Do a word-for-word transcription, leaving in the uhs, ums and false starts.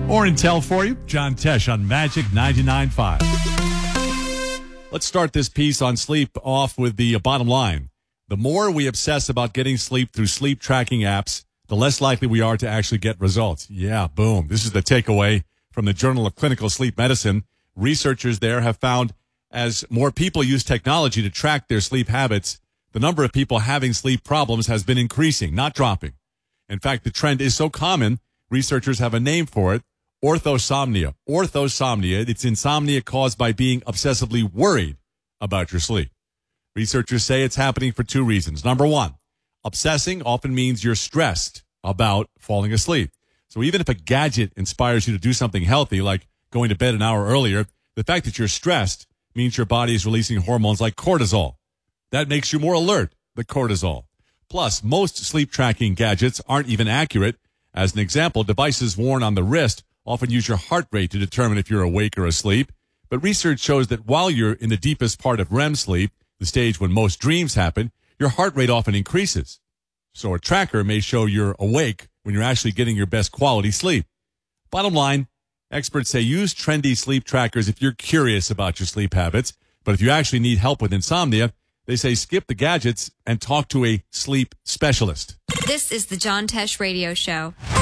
More intel for you. John Tesh on Magic ninety-nine point five. Let's start this piece on sleep off with the bottom line. The more we obsess about getting sleep through sleep tracking apps, the less likely we are to actually get results. Yeah, boom. This is the takeaway from the Journal of Clinical Sleep Medicine. Researchers there have found as more people use technology to track their sleep habits, the number of people having sleep problems has been increasing, not dropping. In fact, the trend is so common, researchers have a name for it. Orthosomnia. Orthosomnia. It's insomnia caused by being obsessively worried about your sleep. Researchers say it's happening for two reasons. Number one, obsessing often means you're stressed about falling asleep. So even if a gadget inspires you to do something healthy, like going to bed an hour earlier, the fact that you're stressed means your body is releasing hormones like cortisol. That makes you more alert, the cortisol. Plus, most sleep tracking gadgets aren't even accurate. As an example, devices worn on the wrist often use your heart rate to determine if you're awake or asleep. But research shows that while you're in the deepest part of R E M sleep, the stage when most dreams happen, your heart rate often increases. So a tracker may show you're awake when you're actually getting your best quality sleep. Bottom line, experts say use trendy sleep trackers if you're curious about your sleep habits. But if you actually need help with insomnia, they say skip the gadgets and talk to a sleep specialist. This is the John Tesh Radio Show.